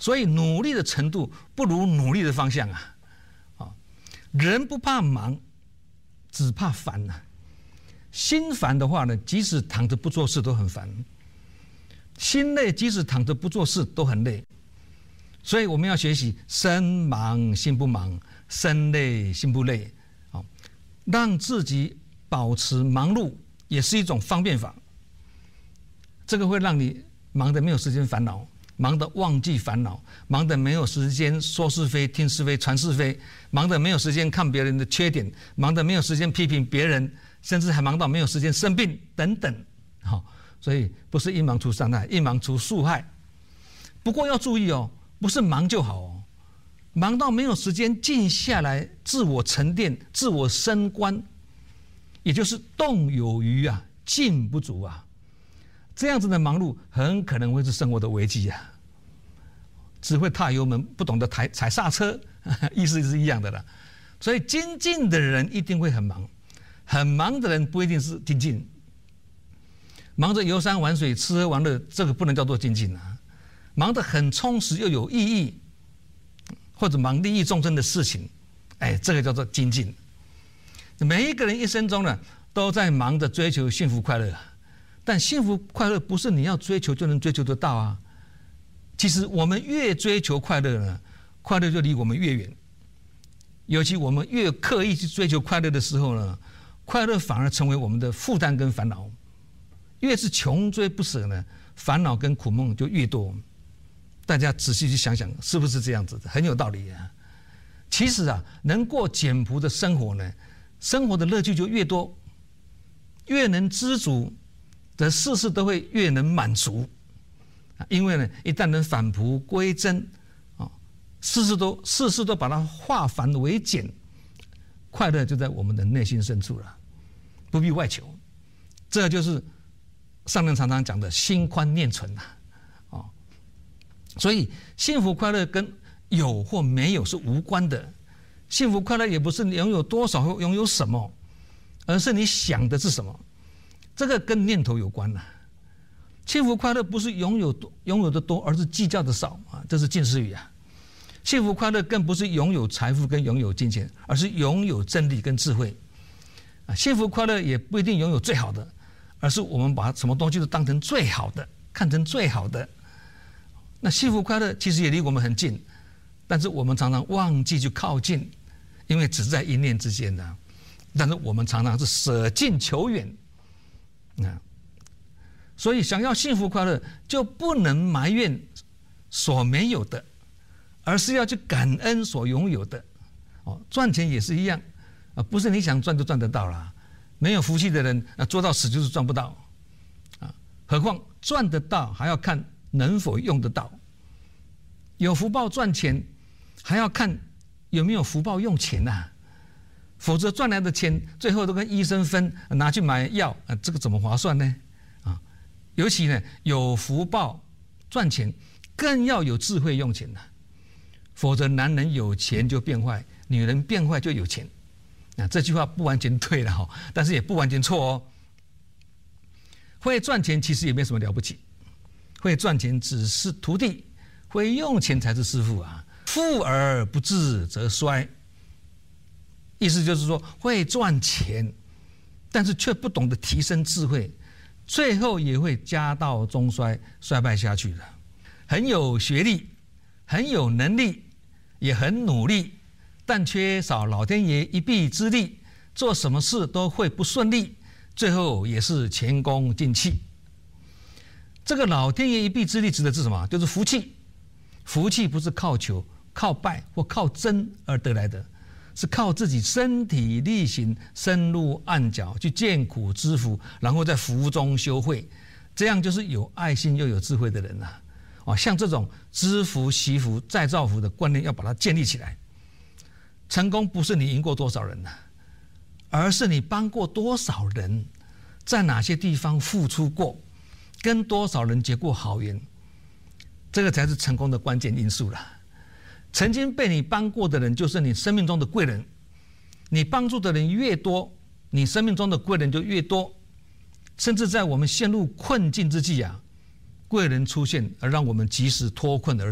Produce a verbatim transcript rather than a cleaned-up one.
所以努力的程度不如努力的方向啊！啊，人不怕忙，只怕烦呐、啊。心烦的话呢，即使躺着不做事都很烦；心累，即使躺着不做事都很累。所以我们要学习身忙心不忙，身累心不累，啊，让自己保持忙碌也是一种方便法。这个会让你忙得没有时间烦恼，忙得忘记烦恼，忙得没有时间说是非、听是非、传是非，忙得没有时间看别人的缺点，忙得没有时间批评别人，甚至还忙到没有时间生病等等。好，所以不是一忙除三害，一忙除数害。不过要注意哦。不是忙就好哦，忙到没有时间静下来自我沉淀、自我升观，也就是动有余啊，静不足啊。这样子的忙碌很可能会是生活的危机啊，只会踏油门，不懂得踩踩刹车，意思是一样的啦。所以精进的人一定会很忙，很忙的人不一定是精进。忙着游山玩水、吃喝玩乐，这个不能叫做精进啊。忙得很充实又有意义，或者忙利益众生的事情，哎，这个叫做精进。每一个人一生中呢，都在忙着追求幸福快乐，但幸福快乐不是你要追求就能追求得到啊。其实我们越追求快乐呢，快乐就离我们越远。尤其我们越刻意去追求快乐的时候呢，快乐反而成为我们的负担跟烦恼。越是穷追不舍呢，烦恼跟苦闷就越多。大家仔细去想想，是不是这样子的？很有道理啊。其实啊，能过简朴的生活呢，生活的乐趣就越多，越能知足的事事都会越能满足。因为呢，一旦能返璞归真，啊，事事都事事都把它化繁为简，快乐就在我们的内心深处了，不必外求。这就是上人常常讲的心宽念存呐。所以幸福快乐跟有或没有是无关的，幸福快乐也不是你拥有多少或拥有什么，而是你想的是什么，这个跟念头有关呐。幸福快乐不是拥有多拥有的多，而是计较的少啊，这是近似语啊。幸福快乐更不是拥有财富跟拥有金钱，而是拥有真理跟智慧啊。幸福快乐也不一定拥有最好的，而是我们把什么东西都当成最好的，看成最好的。那幸福快乐其实也离我们很近，但是我们常常忘记去靠近，因为只在一念之间的。但是我们常常是舍近求远，啊，所以想要幸福快乐，就不能埋怨所没有的，而是要去感恩所拥有的。哦，赚钱也是一样，啊，不是你想赚就赚得到啦。没有福气的人，啊，做到死就是赚不到，啊，何况赚得到还要看能否用得到。有福报赚钱，还要看有没有福报用钱呐、啊。否则赚来的钱最后都跟医生分，拿去买药，啊，这个怎么划算呢？啊，尤其呢有福报赚钱，更要有智慧用钱呐、啊。否则男人有钱就变坏，女人变坏就有钱。啊，这句话不完全对了哈，但是也不完全错哦。会赚钱其实也没什么了不起。会赚钱只是徒弟，会用钱才是师傅啊！富而不治则衰。意思就是说，会赚钱，但是却不懂得提升智慧，最后也会家道中衰，衰败下去的。很有学历，很有能力，也很努力，但缺少老天爷一臂之力，做什么事都会不顺利，最后也是前功尽弃。这个老天爷一臂之力指的是什么？就是福气。福气不是靠求、靠拜或靠争而得来的，是靠自己身体力行，深入暗角去见苦知福，然后在福中修慧，这样就是有爱心又有智慧的人呐、啊。哦，像这种知福、惜福、再造福的观念，要把它建立起来。成功不是你赢过多少人呐、啊，而是你帮过多少人，在哪些地方付出过。跟多少人结过好缘，这个才是成功的关键因素了。曾经被你帮过的人，就是你生命中的贵人。你帮助的人越多，你生命中的贵人就越多。甚至在我们陷入困境之际啊，贵人出现，而让我们及时脱困而